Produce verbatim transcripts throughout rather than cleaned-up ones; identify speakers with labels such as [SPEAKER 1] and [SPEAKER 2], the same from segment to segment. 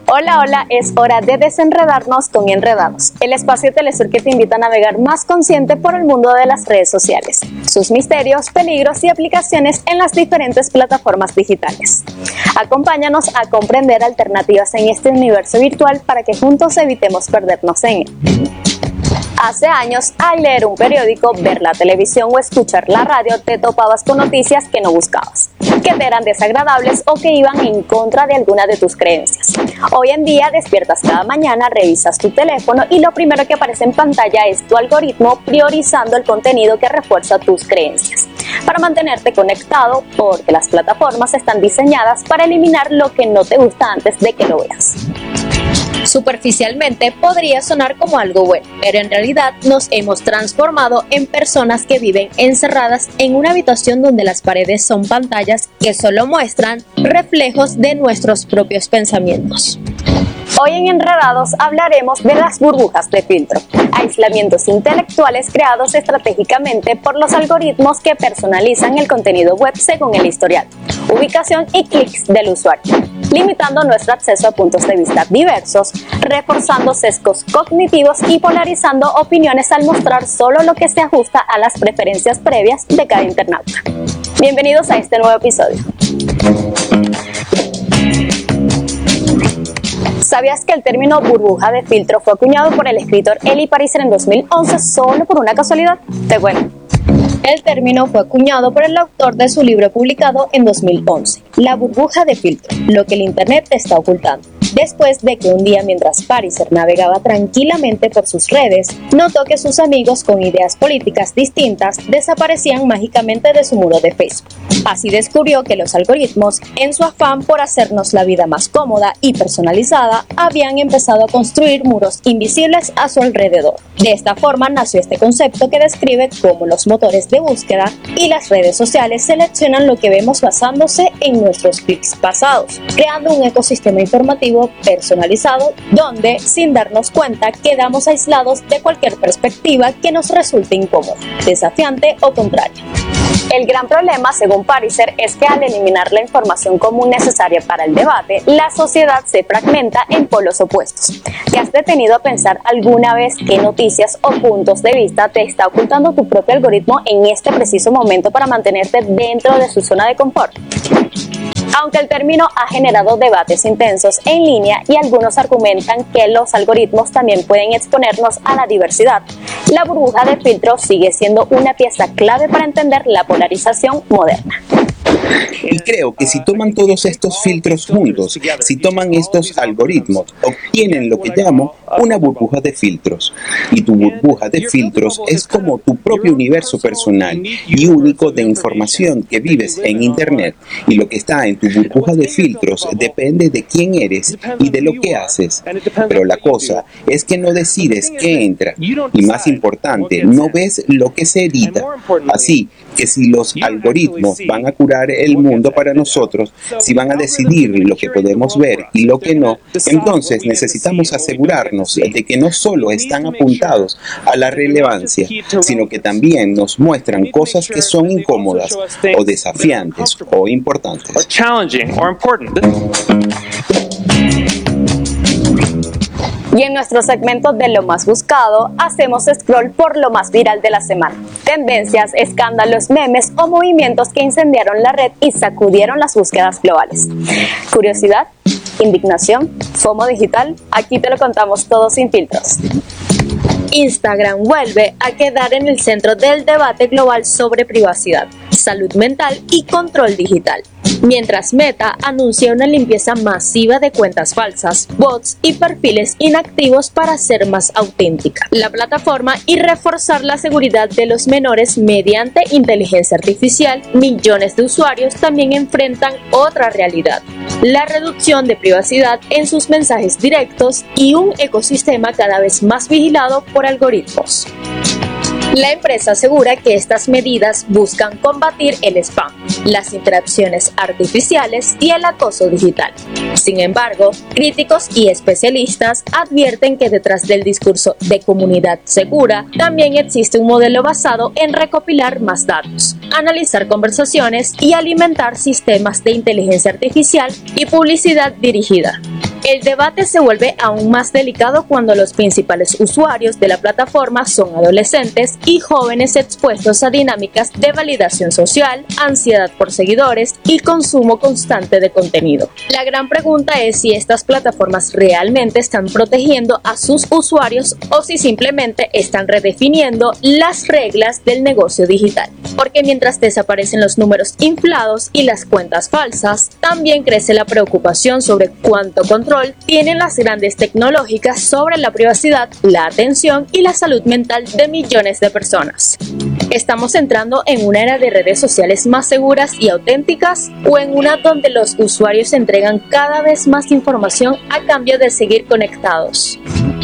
[SPEAKER 1] Hola, hola, es hora de desenredarnos con Enredados, el espacio de Telesur que te invita a navegar más consciente por el mundo de las redes sociales, sus misterios, peligros y aplicaciones en las diferentes plataformas digitales. Acompáñanos a comprender alternativas en este universo virtual para que juntos evitemos perdernos en él. Hace años, al leer un periódico, ver la televisión o escuchar la radio, te topabas con noticias que no buscabas, que te eran desagradables o que iban en contra de alguna de tus creencias. Hoy en día despiertas cada mañana, revisas tu teléfono y lo primero que aparece en pantalla es tu algoritmo priorizando el contenido que refuerza tus creencias, para mantenerte conectado, porque las plataformas están diseñadas para eliminar lo que no te gusta antes de que lo veas.
[SPEAKER 2] Superficialmente podría sonar como algo bueno, pero en realidad nos hemos transformado en personas que viven encerradas en una habitación donde las paredes son pantallas que solo muestran reflejos de nuestros propios pensamientos.
[SPEAKER 1] Hoy en Enredados hablaremos de las burbujas de filtro, aislamientos intelectuales creados estratégicamente por los algoritmos que personalizan el contenido web según el historial, ubicación y clics del usuario, limitando nuestro acceso a puntos de vista diversos, reforzando sesgos cognitivos y polarizando opiniones al mostrar solo lo que se ajusta a las preferencias previas de cada internauta. Bienvenidos a este nuevo episodio. ¿Sabías que el término burbuja de filtro fue acuñado por el escritor Elie Pariser en dos mil once solo por una casualidad? Te cuento.
[SPEAKER 2] El término fue acuñado por el autor de su libro publicado en dos mil once, La burbuja de filtro, lo que el Internet está ocultando. Después de que un día, mientras Pariser navegaba tranquilamente por sus redes, notó que sus amigos con ideas políticas distintas desaparecían mágicamente de su muro de Facebook. Así descubrió que los algoritmos, en su afán por hacernos la vida más cómoda y personalizada, habían empezado a construir muros invisibles a su alrededor. De esta forma nació este concepto que describe cómo los motores de búsqueda y las redes sociales seleccionan lo que vemos basándose en nuestros clics pasados, creando un ecosistema informativo personalizado donde, sin darnos cuenta, quedamos aislados de cualquier perspectiva que nos resulte incómoda, desafiante o contraria.
[SPEAKER 1] El gran problema, según Pariser, es que al eliminar la información común necesaria para el debate, la sociedad se fragmenta en polos opuestos. ¿Te has detenido a pensar alguna vez qué noticias o puntos de vista te está ocultando tu propio algoritmo en este preciso momento para mantenerte dentro de su zona de confort? Aunque el término ha generado debates intensos en línea y algunos argumentan que los algoritmos también pueden exponernos a la diversidad, la burbuja de filtro sigue siendo una pieza clave para entender la polarización moderna.
[SPEAKER 3] Y creo que si toman todos estos filtros juntos, si toman estos algoritmos, obtienen lo que llamo una burbuja de filtros. Y tu burbuja de filtros es como tu propio universo personal y único de información que vives en Internet. Y lo que está en tu burbuja de filtros depende de quién eres y de lo que haces. Pero la cosa es que no decides qué entra. Y más importante, no ves lo que se edita. Así que si los algoritmos van a curar el mundo para nosotros, si van a decidir lo que podemos ver y lo que no, entonces necesitamos asegurarnos de que no solo están apuntados a la relevancia, sino que también nos muestran cosas que son incómodas o desafiantes o importantes.
[SPEAKER 1] Y en nuestro segmento de lo más buscado, hacemos scroll por lo más viral de la semana. Tendencias, escándalos, memes o movimientos que incendiaron la red y sacudieron las búsquedas globales. Curiosidad, indignación, FOMO digital, aquí te lo contamos todo sin filtros.
[SPEAKER 2] Instagram vuelve a quedar en el centro del debate global sobre privacidad, salud mental y control digital, mientras Meta anuncia una limpieza masiva de cuentas falsas, bots y perfiles inactivos para ser más auténtica la plataforma y reforzar la seguridad de los menores mediante inteligencia artificial. Millones de usuarios también enfrentan otra realidad: la reducción de privacidad en sus mensajes directos y un ecosistema cada vez más vigilado por algoritmos. La empresa asegura que estas medidas buscan combatir el spam, las interacciones artificiales y el acoso digital. Sin embargo, críticos y especialistas advierten que detrás del discurso de comunidad segura también existe un modelo basado en recopilar más datos, analizar conversaciones y alimentar sistemas de inteligencia artificial y publicidad dirigida. El debate se vuelve aún más delicado cuando los principales usuarios de la plataforma son adolescentes y jóvenes expuestos a dinámicas de validación social, ansiedad por seguidores y consumo constante de contenido. La gran pregunta es si estas plataformas realmente están protegiendo a sus usuarios o si simplemente están redefiniendo las reglas del negocio digital. Porque mientras desaparecen los números inflados y las cuentas falsas, también crece la preocupación sobre cuánto control tienen las grandes tecnológicas sobre la privacidad, la atención y la salud mental de millones de personas. ¿Estamos entrando en una era de redes sociales más seguras y auténticas o en una donde los usuarios entregan cada vez más información a cambio de seguir conectados?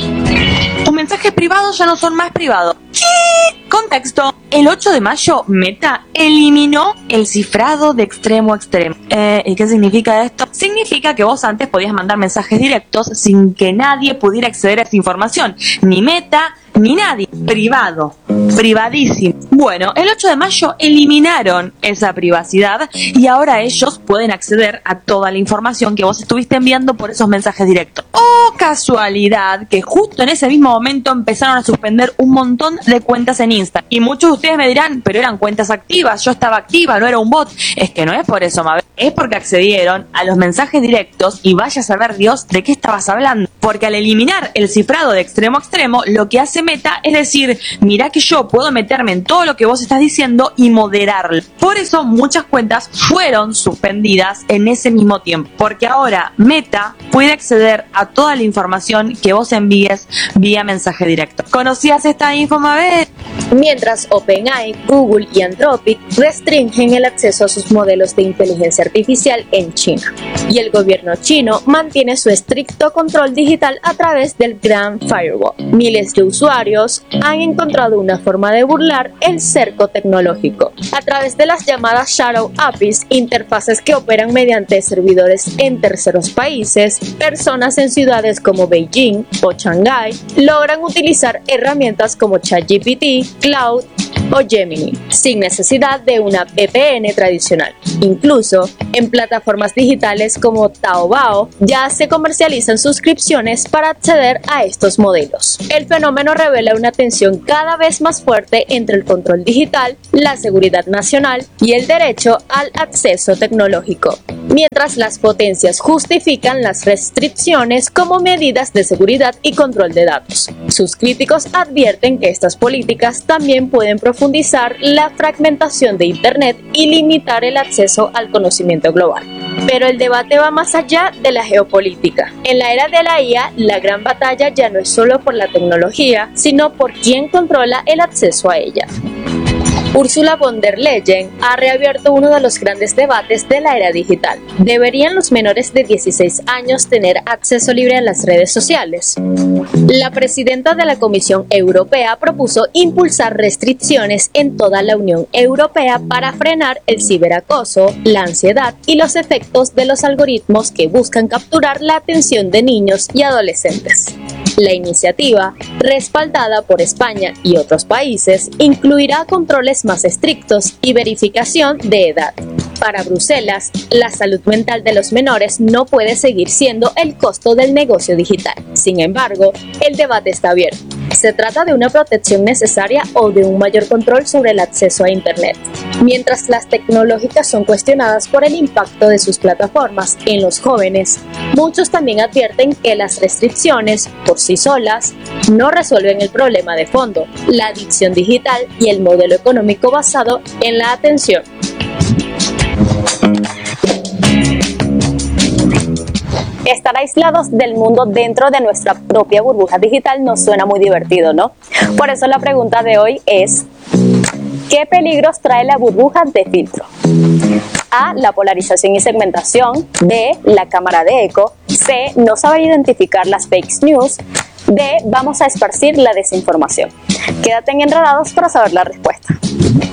[SPEAKER 4] Tus mensajes privados ya no son más privados. ¿Qué? Contexto. El ocho de mayo, Meta eliminó el cifrado de extremo a extremo. Eh, ¿Y qué significa esto? Significa que vos antes podías mandar mensajes directos sin que nadie pudiera acceder a esa información. Ni Meta, ni nadie. Privado. Privadísimo. Bueno, el ocho de mayo eliminaron esa privacidad y ahora ellos pueden acceder a toda la información que vos estuviste enviando por esos mensajes directos. Oh, casualidad, que justo en ese mismo momento empezaron a suspender un montón de cuentas en Insta. Y muchos de ustedes me dirán, pero eran cuentas activas, yo estaba activa, no era un bot. Es que no es por eso, Mabel. Es porque accedieron a los mensajes directos y vaya a saber Dios de qué estabas hablando. Porque al eliminar el cifrado de extremo a extremo, lo que hace Meta es decir, mirá que yo puedo meterme en todo lo que vos estás diciendo y moderarlo. Por eso muchas cuentas fueron suspendidas en ese mismo tiempo. Porque ahora Meta puede acceder a toda la información que vos envíes vía mensaje directo. ¿Conocías esta info, Mabel?
[SPEAKER 2] Mientras OpenAI, Google y Anthropic restringen el acceso a sus modelos de inteligencia artificial en China. Y el gobierno chino mantiene su estricto control digital a través del Grand Firewall. Miles de usuarios han encontrado una forma de burlar el cerco tecnológico. A través de las llamadas Shadow A P Is, interfaces que operan mediante servidores en terceros países, personas en ciudades como Beijing o Shanghái logran utilizar herramientas como ChatGPT, Cloud o Gemini, sin necesidad de una V P N tradicional. Incluso en plataformas digitales como Taobao ya se comercializan suscripciones para acceder a estos modelos. El fenómeno revela una tensión cada vez más fuerte entre el control digital, la seguridad nacional y el derecho al acceso tecnológico, mientras las potencias justifican las restricciones como medidas de seguridad y control de datos. Sus críticos advierten que estas políticas también pueden profundizar la fragmentación de Internet y limitar el acceso al conocimiento global. Pero el debate va más allá de la geopolítica. En la era de la I A, la gran batalla ya no es solo por la tecnología, sino por quién controla el acceso a ella. Ursula von der Leyen ha reabierto uno de los grandes debates de la era digital. ¿Deberían los menores de dieciséis años tener acceso libre a las redes sociales? La presidenta de la Comisión Europea propuso impulsar restricciones en toda la Unión Europea para frenar el ciberacoso, la ansiedad y los efectos de los algoritmos que buscan capturar la atención de niños y adolescentes. La iniciativa, respaldada por España y otros países, incluirá controles más estrictos y verificación de edad. Para Bruselas, la salud mental de los menores no puede seguir siendo el costo del negocio digital. Sin embargo, el debate está abierto. ¿Se trata de una protección necesaria o de un mayor control sobre el acceso a Internet? Mientras las tecnológicas son cuestionadas por el impacto de sus plataformas en los jóvenes, muchos también advierten que las restricciones, por sí solas, no resuelven el problema de fondo, la adicción digital y el modelo económico basado en la atención.
[SPEAKER 1] Estar aislados del mundo dentro de nuestra propia burbuja digital nos suena muy divertido, ¿no? Por eso la pregunta de hoy es: ¿qué peligros trae la burbuja de filtro? A. La polarización y segmentación. B. La cámara de eco. C. No saber identificar las fake news. D. Vamos a esparcir la desinformación. Quédate en Enredados para saber la respuesta.